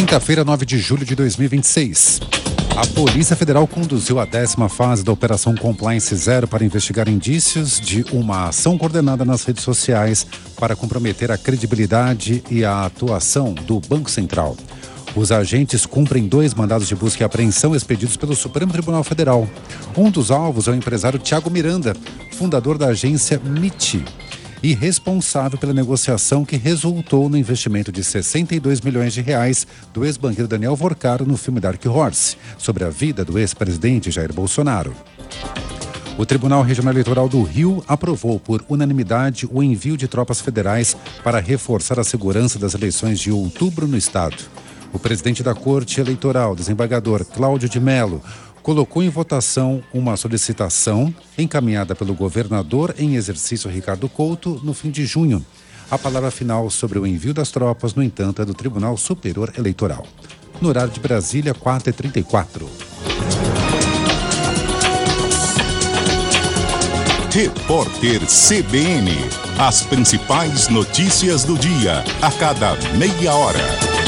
Quinta-feira, 9 de julho de 2026. A Polícia Federal conduziu a 10ª fase da Operação Compliance Zero para investigar indícios de uma ação coordenada nas redes sociais para comprometer a credibilidade e a atuação do Banco Central. Os agentes cumprem 2 mandados de busca e apreensão expedidos pelo Supremo Tribunal Federal. Um dos alvos é o empresário Thiago Miranda, fundador da agência MIT e responsável pela negociação que resultou no investimento de 62 milhões de reais do ex-banqueiro Daniel Vorcaro no filme Dark Horse, sobre a vida do ex-presidente Jair Bolsonaro. O Tribunal Regional Eleitoral do Rio aprovou por unanimidade o envio de tropas federais para reforçar a segurança das eleições de outubro no estado. O presidente da Corte Eleitoral, desembargador Cláudio de Mello, colocou em votação uma solicitação encaminhada pelo governador em exercício Ricardo Couto no fim de junho. A palavra final sobre o envio das tropas, no entanto, é do Tribunal Superior Eleitoral. No horário de Brasília, 4h34. Repórter CBN. As principais notícias do dia, a cada meia hora.